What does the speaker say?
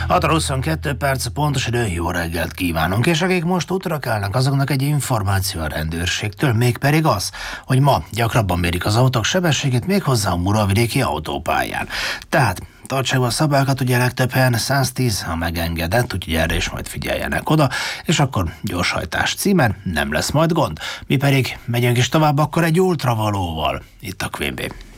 6:22 perc, pontos idő, jó reggelt kívánunk, és akik most útra kelnek, azoknak egy információ a rendőrségtől, mégpedig az, hogy ma gyakrabban mérik az autók sebességét, méghozzá a muravidéki autópályán. Tehát tartsák a szabályokat, ugye legtöbb helyen 110 ha megengedett, úgyhogy erre is majd figyeljenek oda, és akkor gyorshajtás címen nem lesz majd gond. Mi pedig megyünk is tovább akkor egy ultravalóval, itt a Quimby.